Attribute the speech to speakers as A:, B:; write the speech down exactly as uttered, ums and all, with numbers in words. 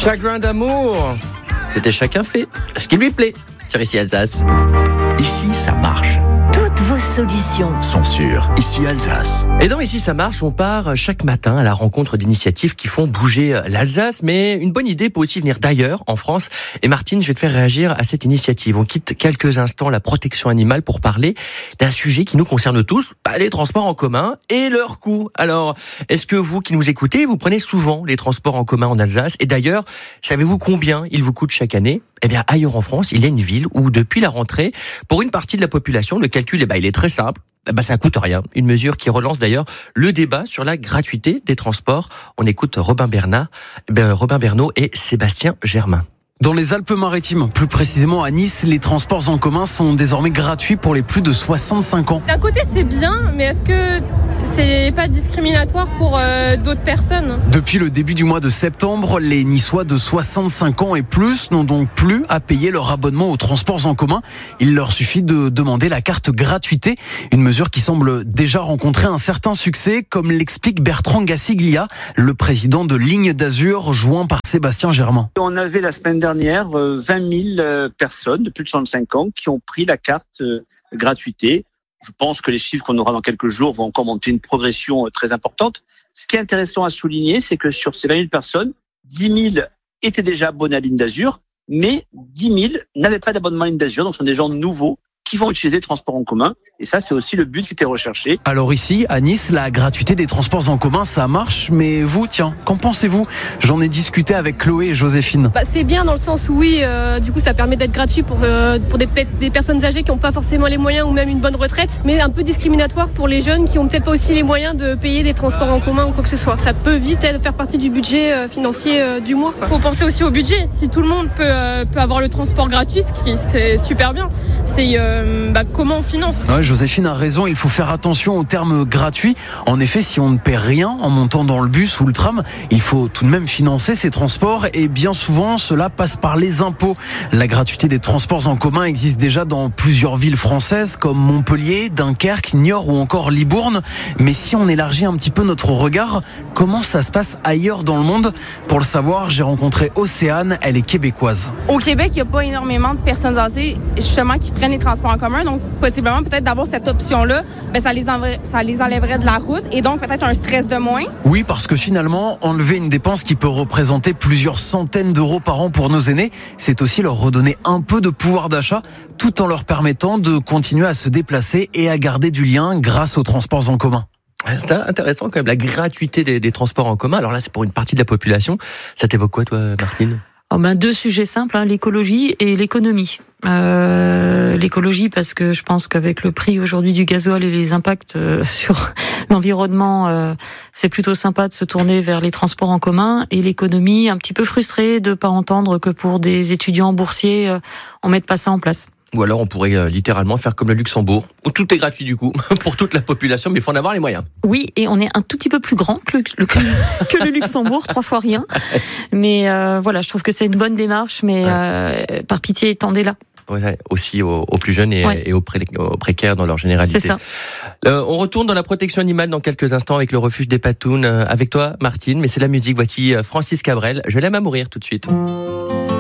A: Chagrin d'amour, c'était chacun fait ce qui lui plaît. Sur Ici Alsace.
B: Ici, ça marche.
C: Toutes vos solutions
B: Sont sur Ici Alsace.
A: Et dans Ici ça marche, on part chaque matin à la rencontre d'initiatives qui font bouger l'Alsace, mais une bonne idée peut aussi venir d'ailleurs, en France. Et Martine, je vais te faire réagir à cette initiative. On quitte quelques instants la protection animale pour parler d'un sujet qui nous concerne tous, bah, les transports en commun et leurs coûts. Alors, est-ce que vous qui nous écoutez, vous prenez souvent les transports en commun en Alsace? Et d'ailleurs, savez-vous combien ils vous coûtent chaque année? Eh bien, ailleurs en France, il y a une ville où, depuis la rentrée, pour une partie de la population, le calcul, eh ben, il est très simple. Eh ben, ça coûte rien. Une mesure qui relance d'ailleurs le débat sur la gratuité des transports. On écoute Robin Bernat, eh ben, Robin Bernot et Sébastien Germain.
D: Dans les Alpes-Maritimes, plus précisément à Nice, les transports en commun sont désormais gratuits pour les plus de soixante-cinq ans.
E: D'un côté, c'est bien, mais est-ce que c'est pas discriminatoire pour euh, d'autres personnes?
D: Depuis le début du mois de septembre, les Niçois de soixante-cinq ans et plus n'ont donc plus à payer leur abonnement aux transports en commun. Il leur suffit de demander la carte gratuité, une mesure qui semble déjà rencontrer un certain succès, comme l'explique Bertrand Gassiglia, le président de Ligne d'Azur, joint par Sébastien Germain.
F: On avait la semaine dernière vingt mille personnes de plus de soixante-cinq ans qui ont pris la carte gratuité. Je pense que les chiffres qu'on aura dans quelques jours vont encore monter une progression très importante. Ce qui est intéressant à souligner, c'est que sur ces vingt mille personnes, dix mille étaient déjà abonnés à Ligne d'Azur, mais dix mille n'avaient pas d'abonnement à Ligne d'Azur, donc ce sont des gens nouveaux qui vont utiliser les transports en commun. Et ça, c'est aussi le but qui était recherché.
D: Alors ici, à Nice, la gratuité des transports en commun, ça marche. Mais vous, tiens, qu'en pensez-vous? J'en ai discuté avec Chloé et Joséphine.
E: Bah, c'est bien dans le sens où oui, euh, du coup, ça permet d'être gratuit pour, euh, pour des, des personnes âgées qui n'ont pas forcément les moyens ou même une bonne retraite, mais un peu discriminatoire pour les jeunes qui n'ont peut-être pas aussi les moyens de payer des transports en commun ou quoi que ce soit. Ça peut vite être, faire partie du budget euh, financier euh, du mois. Il faut penser aussi au budget. Si tout le monde peut, euh, peut avoir le transport gratuit, ce qui, ce qui est super bien, c'est euh, Bah, comment on finance?
D: Ouais, Joséphine a raison, il faut faire attention au terme gratuit. En effet, si on ne paie rien en montant dans le bus ou le tram, il faut tout de même financer ces transports et bien souvent, cela passe par les impôts. La gratuité des transports en commun existe déjà dans plusieurs villes françaises comme Montpellier, Dunkerque, Niort ou encore Libourne. Mais si on élargit un petit peu notre regard, comment ça se passe ailleurs dans le monde? Pour le savoir, j'ai rencontré Océane, elle est québécoise.
G: Au Québec, il n'y a pas énormément de personnes âgées justement qui prennent les transports en commun. Donc, possiblement, peut-être d'avoir cette option-là, ben, ça, les enlèverait, ça les enlèverait de la route et donc peut-être un stress de moins.
D: Oui, parce que finalement, enlever une dépense qui peut représenter plusieurs centaines d'euros par an pour nos aînés, c'est aussi leur redonner un peu de pouvoir d'achat, tout en leur permettant de continuer à se déplacer et à garder du lien grâce aux transports en commun.
A: C'est intéressant quand même, la gratuité des, des transports en commun. Alors là, c'est pour une partie de la population. Ça t'évoque quoi, toi, Martine?
H: Oh ben, deux sujets simples, hein, l'écologie et l'économie. Euh, l'écologie parce que je pense qu'avec le prix aujourd'hui du gasoil et les impacts euh, sur l'environnement, euh, c'est plutôt sympa de se tourner vers les transports en commun. Et l'économie, un petit peu frustrée de pas entendre que pour des étudiants boursiers, euh, on mette pas ça en place.
A: Ou alors on pourrait euh, littéralement faire comme le Luxembourg, où tout est gratuit du coup, pour toute la population, mais il faut en avoir les moyens.
H: Oui, et on est un tout petit peu plus grand que le, le, que le Luxembourg, trois fois rien. Mais euh, voilà, je trouve que c'est une bonne démarche, mais ouais. euh, par pitié, étendez-la.
A: Ouais, aussi aux, aux plus jeunes et, ouais. et aux, pré, aux précaires dans leur généralité.
H: C'est ça.
A: Euh, on retourne dans la protection animale dans quelques instants avec le refuge des Patounes. Euh, avec toi, Martine, mais c'est la musique. Voici Francis Cabrel. Je l'aime à mourir tout de suite.